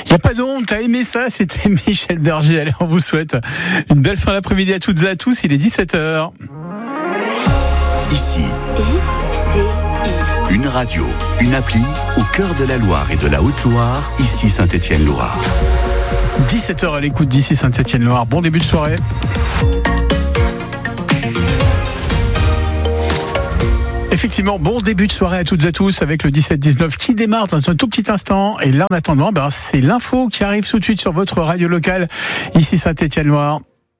Il n'y a pas de honte, t'as aimé ça, c'était Michel Berger. Allez, on vous souhaite une belle fin d'après-midi à toutes et à tous, il est 17h. Ici, une radio, une appli au cœur de la Loire et de la Haute-Loire, ici Saint-Étienne-Loire. 17h à l'écoute d'ici Saint-Étienne-Loire. Bon début de soirée. Effectivement, bon début de soirée à toutes et à tous avec le 17-19 qui démarre dans un tout petit instant. Et là, en attendant, c'est l'info qui arrive tout de suite sur votre radio locale, ici Saint-Étienne-Loire.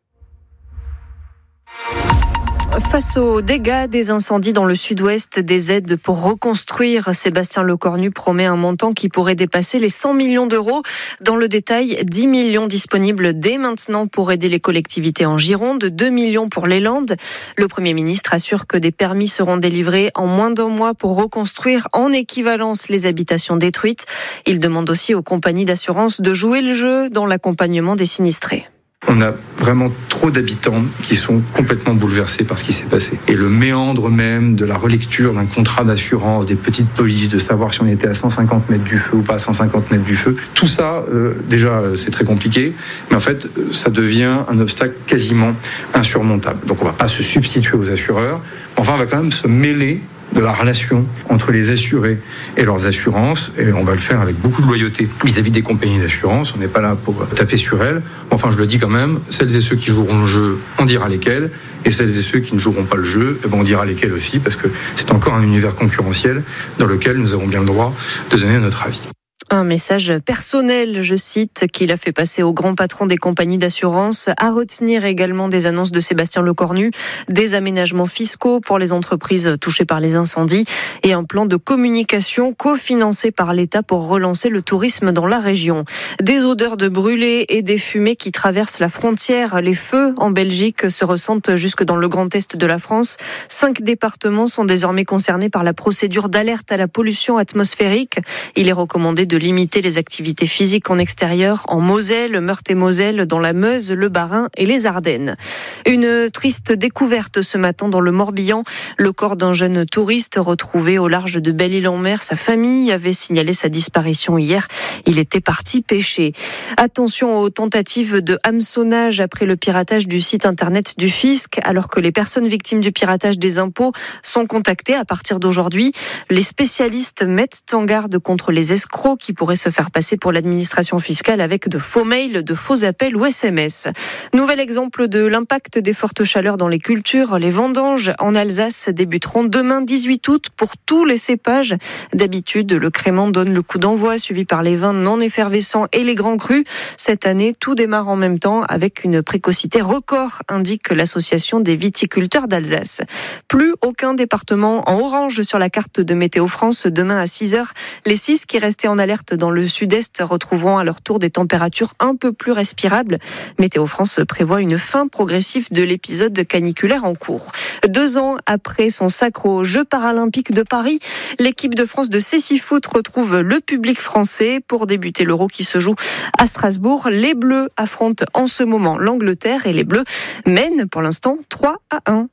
Face aux dégâts des incendies dans le sud-ouest, des aides pour reconstruire, Sébastien Lecornu promet un montant qui pourrait dépasser les 100 millions d'euros. Dans le détail, 10 millions disponibles dès maintenant pour aider les collectivités en Gironde, 2 millions pour les Landes. Le Premier ministre assure que des permis seront délivrés en moins d'un mois pour reconstruire en équivalence les habitations détruites. Il demande aussi aux compagnies d'assurance de jouer le jeu dans l'accompagnement des sinistrés. On a vraiment trop d'habitants qui sont complètement bouleversés par ce qui s'est passé. Et le méandre même de la relecture d'un contrat d'assurance, des petites polices, de savoir si on était à 150 mètres du feu ou pas à 150 mètres du feu, tout ça, déjà, c'est très compliqué. Mais en fait, ça devient un obstacle quasiment insurmontable. Donc on ne va pas se substituer aux assureurs. Enfin, on va quand même se mêler de la relation entre les assurés et leurs assurances, et on va le faire avec beaucoup de loyauté vis-à-vis des compagnies d'assurance. On n'est pas là pour taper sur elles. Enfin, je le dis quand même, celles et ceux qui joueront le jeu, on dira lesquels, et celles et ceux qui ne joueront pas le jeu, on dira lesquels aussi, parce que c'est encore un univers concurrentiel dans lequel nous avons bien le droit de donner notre avis. Un message personnel, je cite, qu'il a fait passer au grand patron des compagnies d'assurance. À retenir également des annonces de Sébastien Lecornu, des aménagements fiscaux pour les entreprises touchées par les incendies et un plan de communication cofinancé par l'État pour relancer le tourisme dans la région. Des odeurs de brûlés et des fumées qui traversent la frontière. Les feux en Belgique se ressentent jusque dans le Grand Est de la France. 5 départements sont désormais concernés par la procédure d'alerte à la pollution atmosphérique. Il est recommandé de limiter les activités physiques en extérieur en Moselle, Meurthe-et-Moselle, dans la Meuse, le Bas-Rhin et les Ardennes. Une triste découverte ce matin dans le Morbihan. Le corps d'un jeune touriste retrouvé au large de Belle-Île-en-Mer. Sa famille avait signalé sa disparition hier. Il était parti pêcher. Attention aux tentatives de hameçonnage après le piratage du site internet du fisc. Alors que les personnes victimes du piratage des impôts sont contactées à partir d'aujourd'hui, les spécialistes mettent en garde contre les escrocs qui pourraient se faire passer pour l'administration fiscale avec de faux mails, de faux appels ou SMS. Nouvel exemple de l'impact des fortes chaleurs dans les cultures. Les vendanges en Alsace débuteront demain 18 août pour tous les cépages. D'habitude, le crément donne le coup d'envoi, suivi par les vins non effervescents et les grands crus. Cette année, tout démarre en même temps avec une précocité record, indique l'association des viticulteurs d'Alsace. Plus aucun département en orange sur la carte de Météo France demain à 6h. Les 6 qui restaient en alerte dans le sud-est retrouveront à leur tour des températures un peu plus respirables. Météo France prévoit une fin progressive de l'épisode caniculaire en cours. 2 ans après son sacre aux Jeux paralympiques de Paris, l'équipe de France de cécifoot retrouve le public français pour débuter l'Euro qui se joue à Strasbourg. Les Bleus affrontent en ce moment l'Angleterre et les Bleus mènent pour l'instant 3-1.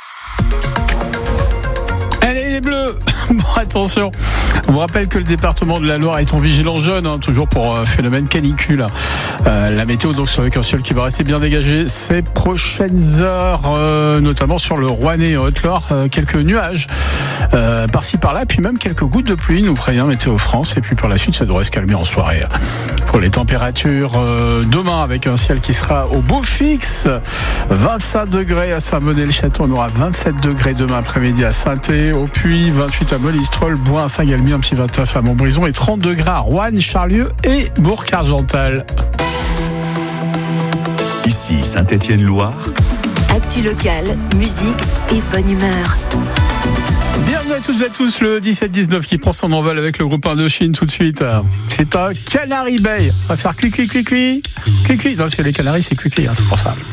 Allez les Bleus. Bon, attention, on vous rappelle que le département de la Loire est en vigilance jaune, toujours pour phénomène canicule. La météo donc avec un ciel qui va rester bien dégagé ces prochaines heures, notamment sur le Rouennais et Haute-Loire, quelques nuages par-ci par-là, puis même quelques gouttes de pluie, nous prévient Météo France. Et puis par la suite, ça devrait se calmer en soirée. Pour les températures, demain avec un ciel qui sera au beau fixe, 25 degrés à Saint-Bonnet-le-Château, on aura 27 degrés demain après-midi à Saint-Thé, au Puy, 28 à Molistrol, Boin, Saint-Galmier, un petit 29 à Montbrison et 30 degrés à Roanne, Charlieu et Bourg-Argental. Ici Saint-Étienne-Loire. Actu locale, musique et bonne humeur. Bienvenue à toutes et à tous, le 17-19 qui prend son envol avec le groupe Indochine tout de suite. C'est un Canary Bay. On va faire cui. Non, c'est les Canaries, c'est cui, c'est pour ça.